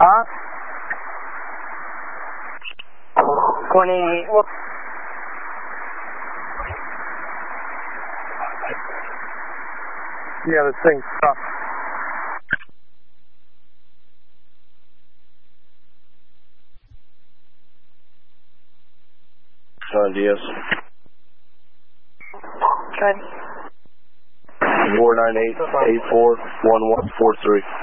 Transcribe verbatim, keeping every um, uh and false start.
Huh? twenty, whoops. Yeah, this thing's tough. Son Diaz. Good. four nine eight, eight four one one four three.